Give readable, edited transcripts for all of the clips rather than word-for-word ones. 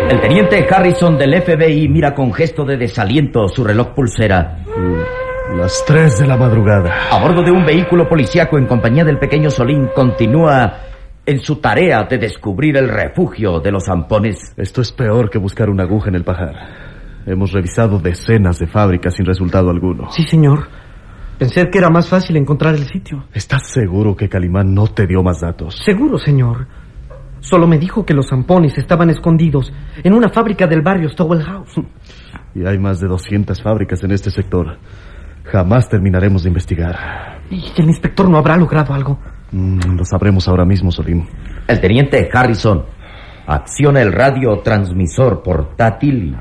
El teniente Harrison del FBI mira con gesto de desaliento su reloj pulsera. Las 3 de la madrugada. A bordo de un vehículo policíaco en compañía del pequeño Solín continúa en su tarea de descubrir el refugio de los zampones. Esto es peor que buscar una aguja en el pajar. Hemos revisado decenas de fábricas sin resultado alguno. Sí, señor. Pensé que era más fácil encontrar el sitio. ¿Estás seguro que Calimán no te dio más datos? Seguro, señor. Solo me dijo que los zampones estaban escondidos en una fábrica del barrio Stowell House. Y hay más de 200 fábricas en este sector. Jamás terminaremos de investigar. ¿Y el inspector no habrá logrado algo? Lo sabremos ahora mismo, Solín. El teniente Harrison acciona el radiotransmisor portátil.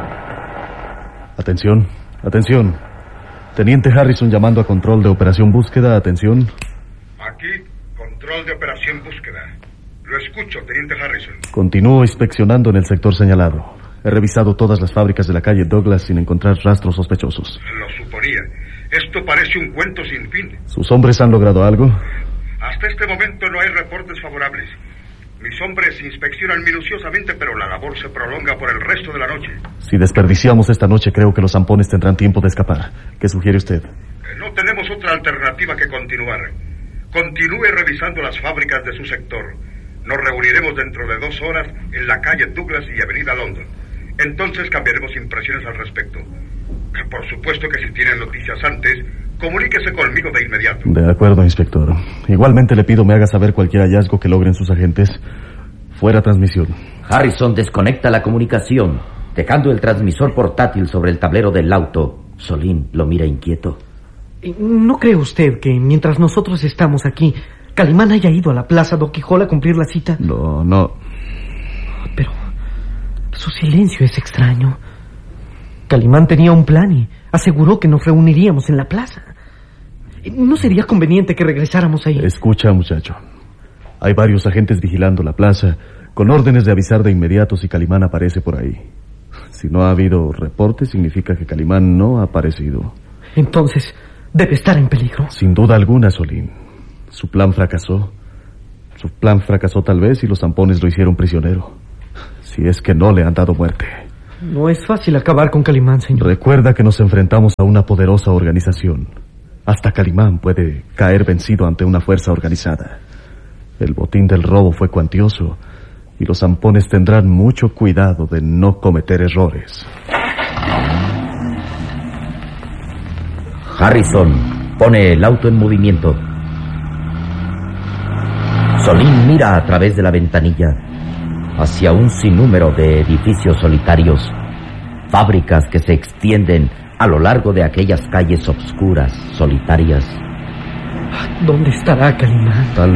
Atención, atención. Teniente Harrison llamando a control de operación búsqueda. Atención. Aquí, control de operación búsqueda. Lo escucho, teniente Harrison. Continúo inspeccionando en el sector señalado. He revisado todas las fábricas de la calle Douglas sin encontrar rastros sospechosos. Lo suponía. Esto parece un cuento sin fin. ¿Sus hombres han logrado algo? Hasta este momento no hay reportes favorables. Mis hombres inspeccionan minuciosamente, pero la labor se prolonga por el resto de la noche. Si desperdiciamos esta noche, creo que los zampones tendrán tiempo de escapar. ¿Qué sugiere usted? No tenemos otra alternativa que continuar. Continúe revisando las fábricas de su sector. Nos reuniremos dentro de 2 horas en la calle Douglas y Avenida London. Entonces cambiaremos impresiones al respecto. Por supuesto que si tienen noticias antes, comuníquese conmigo de inmediato. De acuerdo, inspector. Igualmente le pido me haga saber cualquier hallazgo que logren sus agentes. Fuera transmisión. Harrison desconecta la comunicación, dejando el transmisor portátil sobre el tablero del auto. Solín lo mira inquieto. ¿No cree usted que mientras nosotros estamos aquí, Calimán haya ido a la plaza Docky Hall a cumplir la cita? No. Pero su silencio es extraño. Calimán tenía un plan y aseguró que nos reuniríamos en la plaza. ¿No sería conveniente que regresáramos ahí? Escucha, muchacho. Hay varios agentes vigilando la plaza, con órdenes de avisar de inmediato si Calimán aparece por ahí. Si no ha habido reporte, significa que Calimán no ha aparecido. Entonces, debe estar en peligro. Sin duda alguna, Solín. Su plan fracasó. Su plan fracasó tal vez y los zampones lo hicieron prisionero. Si es que no le han dado muerte. No es fácil acabar con Calimán, señor. Recuerda que nos enfrentamos a una poderosa organización. Hasta Calimán puede caer vencido ante una fuerza organizada. El botín del robo fue cuantioso y los zampones tendrán mucho cuidado de no cometer errores. Harrison pone el auto en movimiento. Solín mira a través de la ventanilla hacia un sinnúmero de edificios solitarios, fábricas que se extienden a lo largo de aquellas calles obscuras, solitarias. ¿Dónde estará Calimán? Tal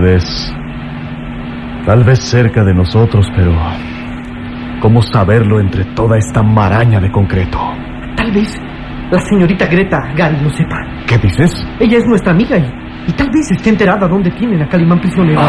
vez cerca de nosotros, pero ¿cómo saberlo entre toda esta maraña de concreto? Tal vez la señorita Greta Gary lo sepa. ¿Qué dices? Ella es nuestra amiga y tal vez esté enterada dónde tienen a Calimán prisionero.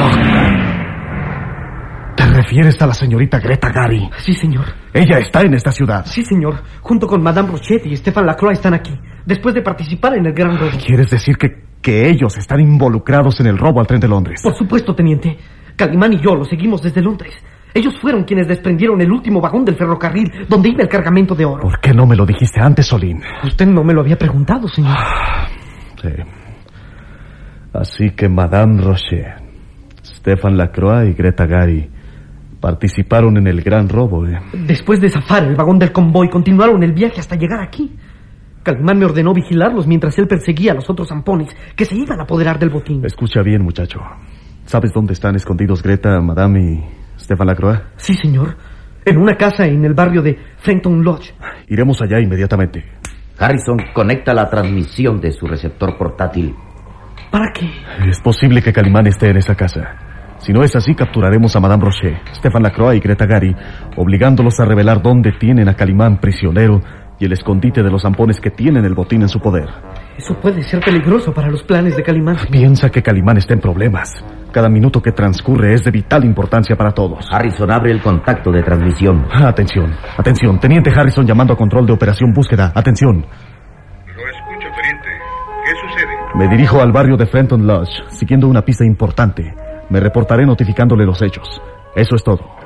¿Te refieres a la señorita Greta Gary? Sí, señor. Ella está en esta ciudad. Sí, señor. Junto con Madame Rochette y Stéphane Lacroix están aquí, después de participar en el gran robo. ¿Quieres decir que ellos están involucrados en el robo al tren de Londres? Por supuesto, teniente. Calimán y yo lo seguimos desde Londres. Ellos fueron quienes desprendieron el último vagón del ferrocarril donde iba el cargamento de oro. ¿Por qué no me lo dijiste antes, Solín? Usted no me lo había preguntado, señor. Sí. Así que Madame Rochette, Stéphane Lacroix y Greta Gary participaron en el gran robo, Después de zafar el vagón del convoy, continuaron el viaje hasta llegar aquí. Calimán me ordenó vigilarlos mientras él perseguía a los otros zampones que se iban a apoderar del botín. Escucha bien, muchacho. ¿Sabes dónde están escondidos Greta, Madame y Stéphane Lacroix? Sí, señor. En una casa en el barrio de Fenton Lodge. Iremos allá inmediatamente. Harrison conecta la transmisión de su receptor portátil. ¿Para qué? Es posible que Calimán esté en esa casa. Si no es así, capturaremos a Madame Rochette, Stéphane Lacroix y Greta Gary, obligándolos a revelar dónde tienen a Calimán prisionero y el escondite de los zampones que tienen el botín en su poder. Eso puede ser peligroso para los planes de Calimán. Piensa que Calimán está en problemas. Cada minuto que transcurre es de vital importancia para todos. Harrison abre el contacto de transmisión. Atención. Teniente Harrison llamando a control de operación búsqueda. Atención. Lo escucho, teniente. ¿Qué sucede? Me dirijo al barrio de Fenton Lodge, siguiendo una pista importante. Me reportaré notificándole los hechos. Eso es todo.